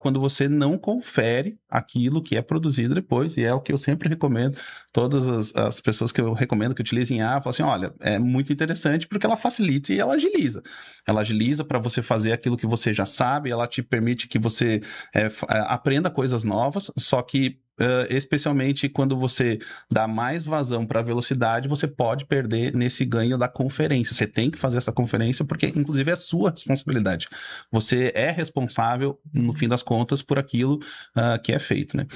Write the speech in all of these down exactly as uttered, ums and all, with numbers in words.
quando você não confere aquilo que é produzido depois, e é o que eu sempre recomendo. Todas as, as pessoas que eu recomendo que utilizem I A, falam assim, olha, é muito interessante porque ela facilita e ela agiliza. Ela agiliza para você fazer aquilo que você já sabe, ela te permite que você é, aprenda coisas novas, só que Uh, especialmente quando você dá mais vazão para a velocidade, você pode perder nesse ganho da conferência. Você tem que fazer essa conferência porque, inclusive, é sua responsabilidade. Você é responsável, no fim das contas, por aquilo uh, que é feito, né?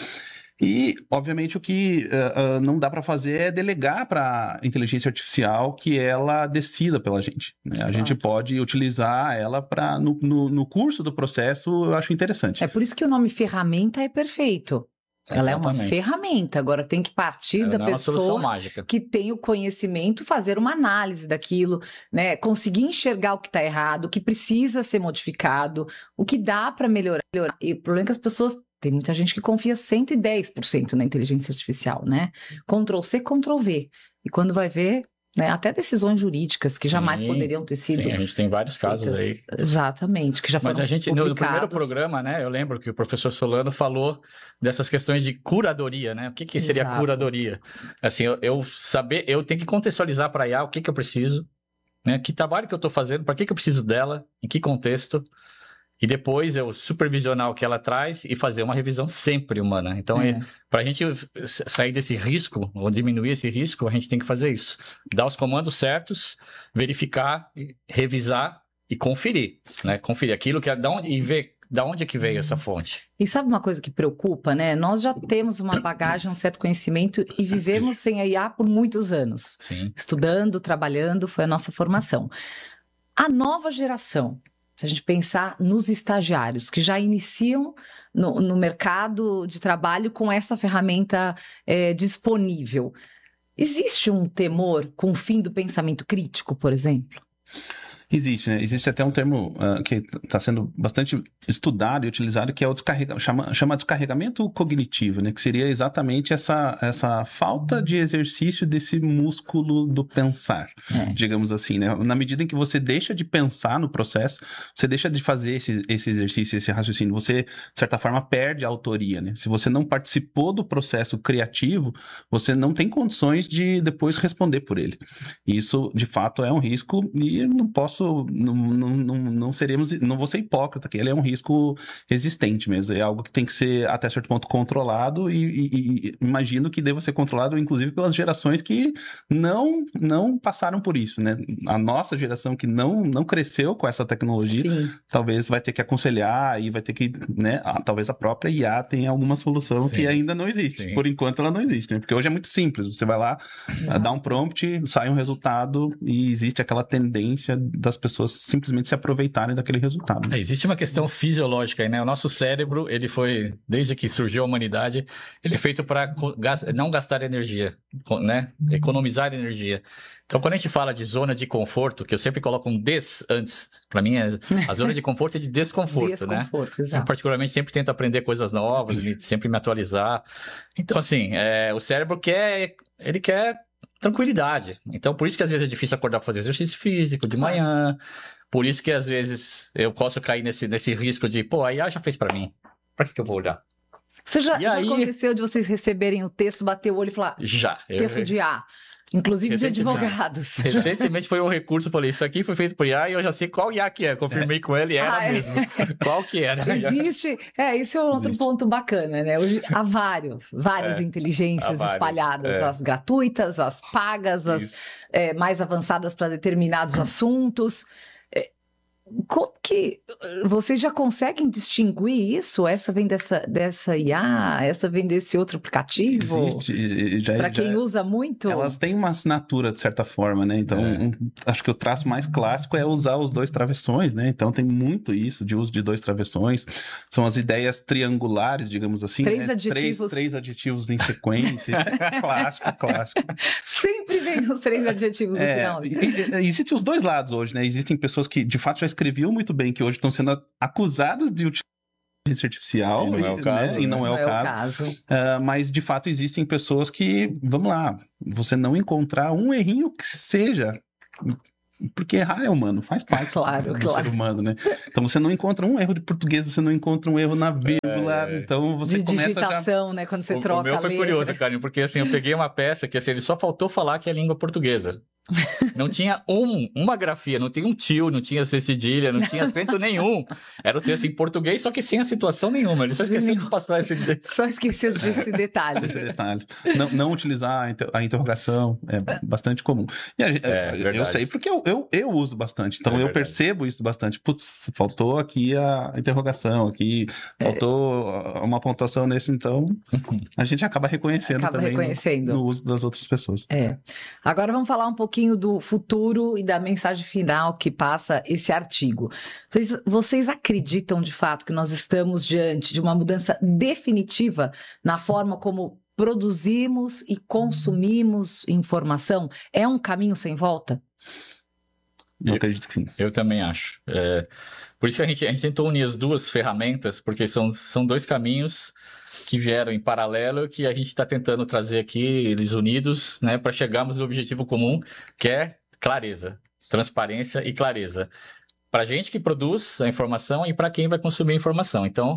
E, obviamente, o que uh, uh, não dá para fazer é delegar para a inteligência artificial que ela decida pela gente, né? A claro. gente pode utilizar ela para no, no, no curso do processo, eu acho interessante. É por isso que o nome ferramenta é perfeito. Ela Exatamente. é uma ferramenta, agora tem que partir Ela da pessoa é que tem o conhecimento, fazer uma análise daquilo, né? Conseguir enxergar o que está errado, o que precisa ser modificado, o que dá para melhorar. E o problema é que as pessoas, tem muita gente que confia cento e dez por cento na inteligência artificial, né? Ctrl C, Ctrl V. E quando vai ver, né, até decisões jurídicas que jamais sim, poderiam ter sido... Sim, a gente tem vários casos feitas, aí. Exatamente, que já foram Mas a gente, publicados. no primeiro programa, né, eu lembro que o professor Solano falou dessas questões de curadoria, né? O que, que seria Exato. curadoria? Assim, eu, eu saber, eu tenho que contextualizar para a I A o que, que eu preciso, né? Que trabalho que eu estou fazendo, para que, que eu preciso dela, em que contexto... E depois eu supervisionar o que ela traz e fazer uma revisão sempre humana. Então, é. para a gente sair desse risco, ou diminuir esse risco, a gente tem que fazer isso. Dar os comandos certos, verificar, revisar e conferir. Né? Conferir aquilo que é da onde, e ver da onde é que veio essa fonte. E sabe uma coisa que preocupa, né? Nós já temos uma bagagem, um certo conhecimento e vivemos sem a I A por muitos anos. Sim. Estudando, trabalhando, foi a nossa formação. A nova geração... Se a gente pensar nos estagiários que já iniciam no, no mercado de trabalho com essa ferramenta é, disponível, existe um temor com o fim do pensamento crítico, por exemplo? Existe, né? Existe até um termo uh, que está sendo bastante estudado e utilizado, que é o descarrega... chama, chama descarregamento cognitivo, né? Que seria exatamente essa, essa falta de exercício desse músculo do pensar, é. digamos assim, né? Na medida em que você deixa de pensar no processo, você deixa de fazer esse, esse exercício, esse raciocínio, você, de certa forma, perde a autoria, né? Se você não participou do processo criativo, você não tem condições de depois responder por ele. Isso, de fato, é um risco e eu não posso Não, não, não, não seremos, não vou ser hipócrita, que ele é um risco existente mesmo, é algo que tem que ser até certo ponto controlado e, e, e imagino que deva ser controlado inclusive pelas gerações que não, não passaram por isso, né? A nossa geração que não, não cresceu com essa tecnologia, Sim. talvez vai ter que aconselhar e vai ter que, né, a, talvez a própria I A tenha alguma solução Sim. que ainda não existe, Sim. por enquanto ela não existe, né? Porque hoje é muito simples, você vai lá, Não. dá um prompt, sai um resultado e existe aquela tendência da das pessoas simplesmente se aproveitarem daquele resultado. É, existe uma questão fisiológica aí, né? O nosso cérebro, ele foi, desde que surgiu a humanidade, ele é feito para não gastar energia, né? Economizar energia. Então, quando a gente fala de zona de conforto, que eu sempre coloco um des antes, para mim é, a zona de conforto é de desconforto, desconforto né? Exato. Eu particularmente sempre tento aprender coisas novas, sempre me atualizar. Então, assim, é, o cérebro quer, ele quer tranquilidade. Então, por isso que às vezes é difícil acordar para fazer exercício físico de manhã. Por isso que às vezes eu posso cair nesse, nesse risco de, pô, a I A já fez para mim. Para que, que eu vou olhar? Você já, já aí... aconteceu de vocês receberem o texto, bater o olho e falar... Já. Texto eu... de I A. Inclusive de advogados. Recentemente foi um recurso, eu falei, isso aqui foi feito por I A e eu já sei qual I A que é. Confirmei é. com ele e era ah, mesmo. É. Qual que era? Existe, é, isso é um outro Existe. ponto bacana, né? Hoje há vários, várias é. inteligências vários. espalhadas, é. as gratuitas, as pagas, as é, mais avançadas para determinados assuntos. Como que vocês já conseguem distinguir isso? Essa vem dessa, dessa I A, essa vem desse outro aplicativo? Para quem já, usa muito? Elas têm uma assinatura, de certa forma, né? Então, é. um, acho que o traço mais clássico é usar os dois travessões, né? Então, tem muito isso de uso de dois travessões. São as ideias triangulares, digamos assim. Três né? adjetivos. Três, três adjetivos em sequência. clássico, clássico. Sempre vem os três adjetivos no é, final. Existem os dois lados hoje, né? Existem pessoas que, de fato, já escreviam muito bem, que hoje estão sendo acusadas de utilizar inteligência artificial, e não é o caso, né? e não né? é o não caso, é o caso. Uh, mas de fato existem pessoas que, vamos lá, você não encontrar um errinho que seja porque errar é humano, faz parte claro, do claro. ser humano, né? Então você não encontra um erro de português, você não encontra um erro na vírgula, é, então você de começa digitação, já... né? Quando você o, troca o meu a foi letra. curioso, Karen, porque assim, eu peguei uma peça que assim, ele só faltou falar que é língua portuguesa. Não tinha um, uma grafia, não tinha um tio, não tinha cedilha, não tinha acento nenhum. Era o texto em português, só que sem a situação nenhuma. Ele só esqueceu de passar esse... Só esqueceu desse detalhe. Esse detalhe. Não, não utilizar a, inter... a interrogação é bastante comum. E a, é, eu sei porque eu, eu, eu uso bastante, então é eu percebo isso bastante. Putz, faltou aqui a interrogação, aqui faltou é... uma pontuação nesse, então a gente acaba reconhecendo acaba também reconhecendo. No, no uso das outras pessoas. É. Agora vamos falar um pouquinho do futuro e da mensagem final que passa esse artigo. Vocês, vocês acreditam de fato que nós estamos diante de uma mudança definitiva na forma como produzimos e consumimos informação? É um caminho sem volta? Eu acredito que sim. Eu também acho. É, por isso que a gente, a gente tentou unir as duas ferramentas, porque são, são dois caminhos que vieram em paralelo, que a gente está tentando trazer aqui, eles unidos, né, para chegarmos no objetivo comum, que é clareza, transparência e clareza. Para a gente que produz a informação e para quem vai consumir a informação. Então,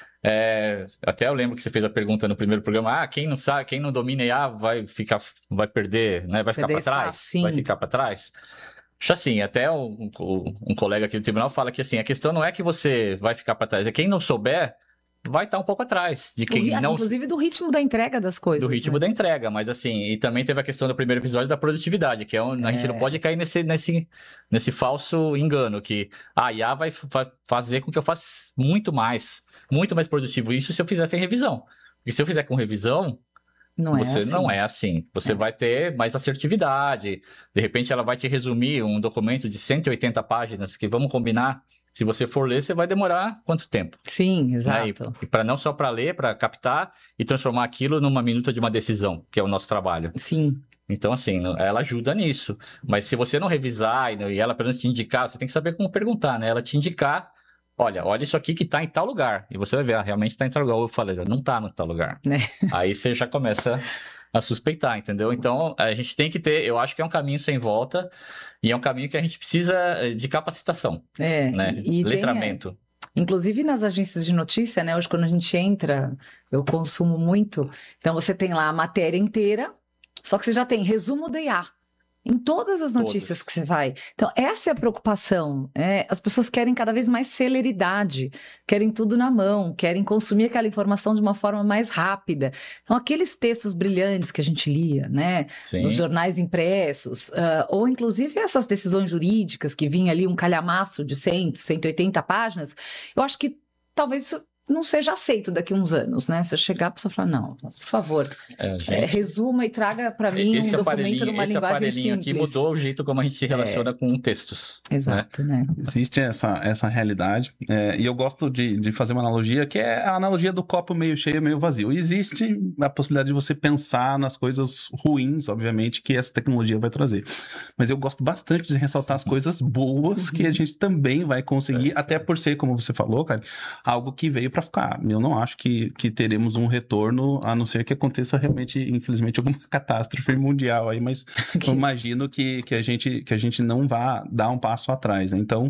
é, até eu lembro que você fez a pergunta no primeiro programa, ah, quem não sabe, quem não domina I A vai ficar, vai perder, né, vai ficar para trás, sim. vai ficar para trás. Acho assim, até um, um colega aqui do tribunal fala que assim, a questão não é que você vai ficar para trás, é quem não souber vai estar um pouco atrás de quem o, não... Inclusive do ritmo da entrega das coisas. Do ritmo né? da entrega, mas assim, e também teve a questão do primeiro episódio da produtividade, que é onde é... a gente não pode cair nesse, nesse, nesse falso engano, que a I A vai, vai fazer com que eu faça muito mais, muito mais produtivo. Isso se eu fizer sem revisão. E se eu fizer com revisão, não você é assim. não é assim. Você é. vai ter mais assertividade. De repente ela vai te resumir um documento de cento e oitenta páginas, que vamos combinar, se você for ler, você vai demorar quanto tempo? Sim, exato. Né? E, e para não só para ler, para captar e transformar aquilo numa minuta de uma decisão, que é o nosso trabalho. Sim. Então, assim, ela ajuda nisso. Mas se você não revisar e ela apenas te indicar, você tem que saber como perguntar, né? Ela te indicar, olha, olha isso aqui que está em tal lugar. E você vai ver, ah, realmente está em tal lugar. Eu falei, não está em tal lugar. É. Aí você já começa a suspeitar, entendeu? Então, a gente tem que ter, eu acho que é um caminho sem volta. E é um caminho que a gente precisa de capacitação, é, né? E letramento. Tem, inclusive nas agências de notícia, né? Hoje quando a gente entra, eu consumo muito. Então você tem lá a matéria inteira, só que você já tem resumo da I A em todas as notícias Todas. que você vai. Então essa é a preocupação. É, as pessoas querem cada vez mais celeridade, querem tudo na mão, querem consumir aquela informação de uma forma mais rápida. Então aqueles textos brilhantes que a gente lia, né, Sim. nos jornais impressos, uh, ou inclusive essas decisões jurídicas que vinha ali um calhamaço de cem, cento e oitenta páginas, eu acho que talvez isso não seja aceito daqui a uns anos, né? Se eu chegar, a pessoa falar, não, por favor, é, gente, é, resuma e traga para mim um documento numa esse linguagem aparelhinho simples. Aqui mudou o jeito como a gente se relaciona é. com textos. Exato, né? né? Existe essa, essa realidade, é, e eu gosto de, de fazer uma analogia, que é a analogia do copo meio cheio, meio vazio. Existe a possibilidade de você pensar nas coisas ruins, obviamente, que essa tecnologia vai trazer. Mas eu gosto bastante de ressaltar as coisas boas que a gente também vai conseguir, é. até por ser, como você falou, cara, algo que veio para ficar. Eu não acho que, que teremos um retorno, a não ser que aconteça realmente, infelizmente, alguma catástrofe mundial aí, mas eu imagino que, que, a gente, que a gente não vá dar um passo atrás, né? Então,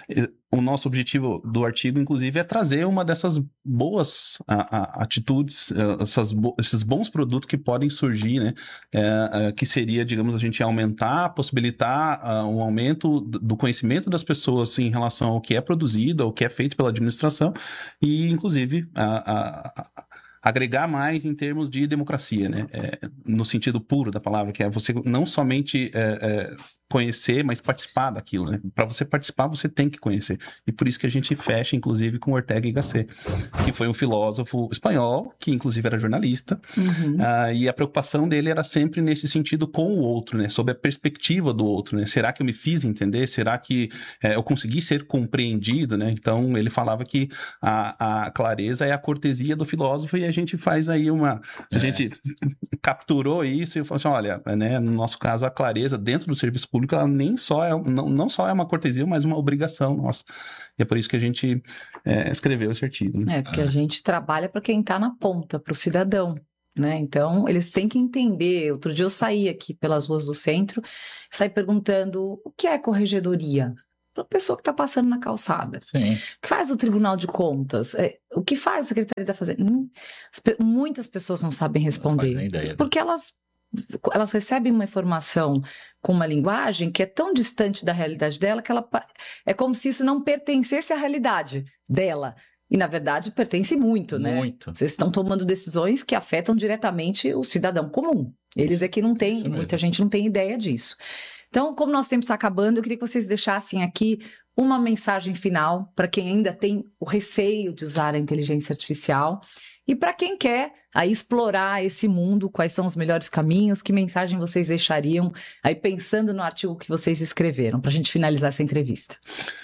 o nosso objetivo do artigo, inclusive, é trazer uma dessas boas a, a, atitudes, essas, esses bons produtos que podem surgir, né? É, é, que seria, digamos, a gente aumentar, possibilitar uh, um aumento do conhecimento das pessoas em relação ao que é produzido, ao que é feito pela administração e, inclusive, a, a, a agregar mais em termos de democracia, né? É, no sentido puro da palavra, que é você não somente é, é, conhecer, mas participar daquilo, né? Para você participar, você tem que conhecer. E por isso que a gente fecha, inclusive, com Ortega y Gasset, que foi um filósofo espanhol, que inclusive era jornalista, uhum. uh, e a preocupação dele era sempre nesse sentido com o outro, né? Sob a perspectiva do outro, né? Será que eu me fiz entender? Será que é, eu consegui ser compreendido, né? Então, ele falava que a, a clareza é a cortesia do filósofo e a gente faz aí uma... A é. gente capturou isso e falou assim, olha, né, no nosso caso, a clareza dentro do serviço público ela nem só é, não, não só é uma cortesia, mas uma obrigação nossa. E é por isso que a gente é, escreveu esse artigo. Né? É, porque a gente trabalha para quem está na ponta, para o cidadão. né? Então, eles têm que entender. Outro dia eu saí aqui pelas ruas do centro, saí perguntando o que é corregedoria? Para a pessoa que está passando na calçada. Sim. O que faz o Tribunal de Contas? É, o que faz a Secretaria da Fazenda? Hum, muitas pessoas não sabem responder. Não faz nem ideia. Porque elas, elas recebem uma informação com uma linguagem que é tão distante da realidade dela que ela, é como se isso não pertencesse à realidade dela. E, na verdade, pertence muito, né? Muito. Vocês estão tomando decisões que afetam diretamente o cidadão comum. Eles é que não têm, muita gente não tem ideia disso. Então, como nosso tempo está acabando, eu queria que vocês deixassem aqui uma mensagem final para quem ainda tem o receio de usar a inteligência artificial e para quem quer aí explorar esse mundo, quais são os melhores caminhos, que mensagem vocês deixariam aí pensando no artigo que vocês escreveram, para a gente finalizar essa entrevista.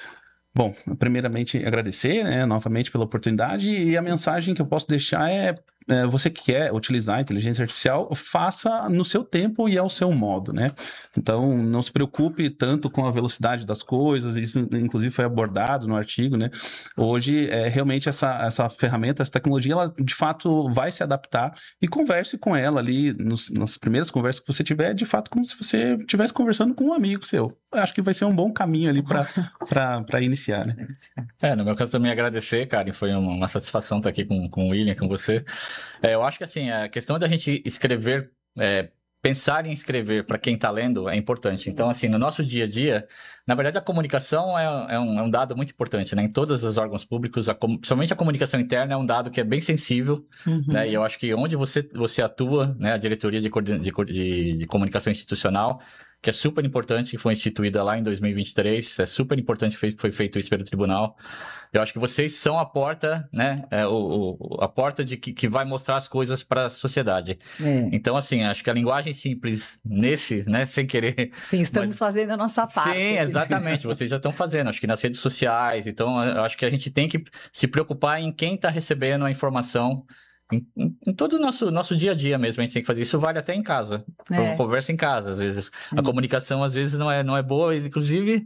Bom, primeiramente agradecer, né, novamente pela oportunidade, e a mensagem que eu posso deixar é, é você que quer utilizar a inteligência artificial, faça no seu tempo e ao seu modo, né? Então, não se preocupe tanto com a velocidade das coisas, isso inclusive foi abordado no artigo, né? Hoje, é, realmente essa, essa ferramenta, essa tecnologia, ela de fato vai se adaptar, e converse com ela ali, nos, nas primeiras conversas que você tiver, de fato como se você estivesse conversando com um amigo seu. Eu acho que vai ser um bom caminho ali para iniciar, né? É, no meu caso também agradecer, Karen, foi uma, uma satisfação estar aqui com, com o William, com você. É, eu acho que assim, a questão da gente escrever, é, pensar em escrever para quem está lendo é importante. Então, assim, no nosso dia a dia, na verdade a comunicação é, é, um, é um dado muito importante, né? Em todos os órgãos públicos, a, principalmente a comunicação interna é um dado que é bem sensível, uhum. né? E eu acho que onde você, você atua, né, a diretoria de, de, de, de comunicação institucional, que é super importante, que foi instituída lá em dois mil e vinte e três, é super importante que foi feito isso pelo tribunal. Eu acho que vocês são a porta, né, é, o, o, a porta de que, que vai mostrar as coisas para a sociedade. É. Então, assim, acho que a linguagem simples nesse, né, sem querer... Sim, estamos mas... fazendo a nossa parte. Sim, exatamente, vocês já estão fazendo, acho que nas redes sociais, então eu acho que a gente tem que se preocupar em quem está recebendo a informação. Em, em, em todo o nosso, nosso dia a dia mesmo, a gente tem que fazer isso. Vale até em casa, é. Conversa em casa, às vezes. É. A comunicação, às vezes, não é, não é boa, inclusive,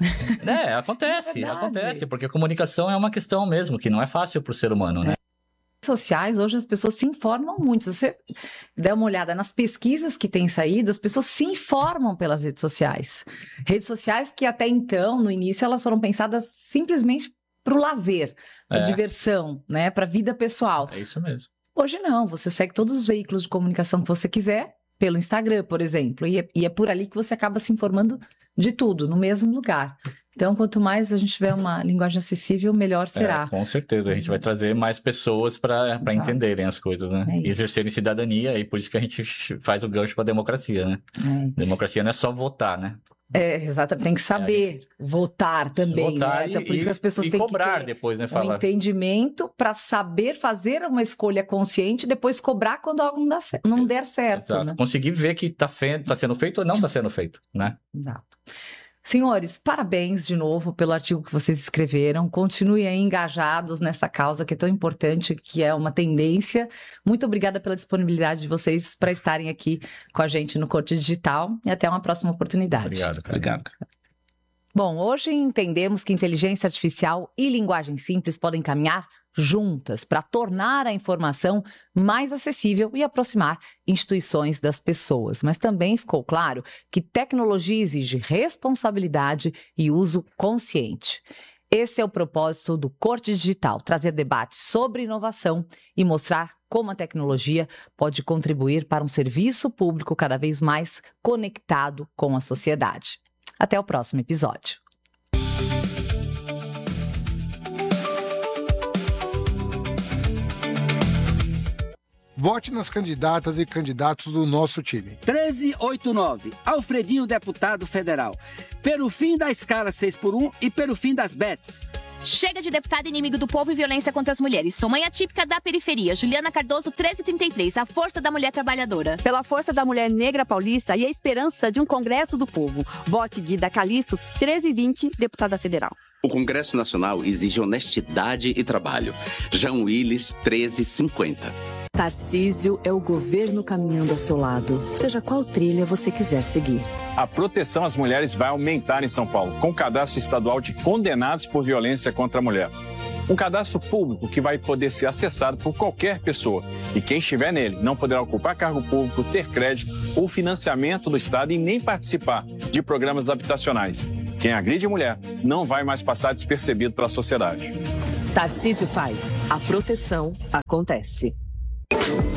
né, acontece, é acontece, porque a comunicação é uma questão mesmo, que não é fácil para o ser humano, né? Nas redes sociais, hoje as pessoas se informam muito. Se você der uma olhada nas pesquisas que têm saído, as pessoas se informam pelas redes sociais. Redes sociais que até então, no início, elas foram pensadas simplesmente para o lazer, para é. diversão, né, para a vida pessoal. É isso mesmo. Hoje não, você segue todos os veículos de comunicação que você quiser, pelo Instagram, por exemplo, e é, e é por ali que você acaba se informando de tudo, no mesmo lugar. Então, quanto mais a gente tiver uma linguagem acessível, melhor será. É, com certeza, a gente vai trazer mais pessoas para entenderem as coisas, né? É exercerem cidadania, e por isso que a gente faz o gancho para a democracia, né? É. Democracia não é só votar, né? É, exatamente, tem que saber é, votar também, votar né? Então, e, por isso que as pessoas e têm cobrar que ter depois, né? um Falar. entendimento para saber fazer uma escolha consciente e depois cobrar quando algo não, dá, não der certo. Exato. Né? Conseguir ver que está tá sendo feito ou não está sendo feito, né? Exato. Senhores, parabéns de novo pelo artigo que vocês escreveram. Continuem aí engajados nessa causa que é tão importante, que é uma tendência. Muito obrigada pela disponibilidade de vocês para estarem aqui com a gente no Corte Digital, e até uma próxima oportunidade. Obrigado, cara. Obrigado. Bom, hoje entendemos que inteligência artificial e linguagem simples podem caminhar juntas para tornar a informação mais acessível e aproximar instituições das pessoas. Mas também ficou claro que tecnologia exige responsabilidade e uso consciente. Esse é o propósito do Corte Digital, trazer debates sobre inovação e mostrar como a tecnologia pode contribuir para um serviço público cada vez mais conectado com a sociedade. Até o próximo episódio. Vote nas candidatas e candidatos do nosso time. treze oitenta e nove, Alfredinho, deputado federal. Pelo fim da escala seis por um e pelo fim das bets. Chega de deputado inimigo do povo e violência contra as mulheres. Sou mãe atípica da periferia. Juliana Cardoso, treze trinta e três. A força da mulher trabalhadora. Pela força da mulher negra paulista e a esperança de um Congresso do Povo. Vote Guida Calisto, treze vinte, deputada federal. O Congresso Nacional exige honestidade e trabalho. João Willis, treze cinquenta. Tarcísio é o governo caminhando ao seu lado, seja qual trilha você quiser seguir. A proteção às mulheres vai aumentar em São Paulo, com cadastro estadual de condenados por violência contra a mulher. Um cadastro público que vai poder ser acessado por qualquer pessoa. E quem estiver nele não poderá ocupar cargo público, ter crédito ou financiamento do Estado e nem participar de programas habitacionais. Quem agride mulher não vai mais passar despercebido pela sociedade. Tarcísio faz. A proteção acontece.